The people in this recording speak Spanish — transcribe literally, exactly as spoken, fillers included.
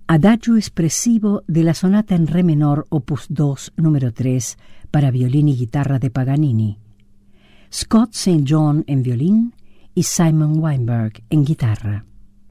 Adagio expresivo de la sonata en re menor opus dos, número tres, para violín y guitarra de Paganini. Scott Saint John en violín y Simon Weinberg en guitarra.